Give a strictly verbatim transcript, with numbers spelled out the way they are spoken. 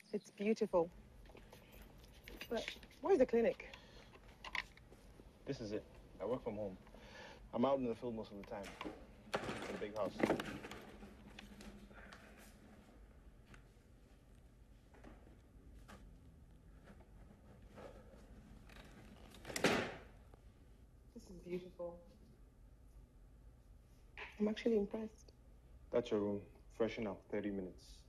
It's beautiful. But where's the clinic? This is it. I work from home. I'm out in the field most of the time. It's a big house. This is beautiful. I'm actually impressed. That's your room. Freshen up. thirty minutes.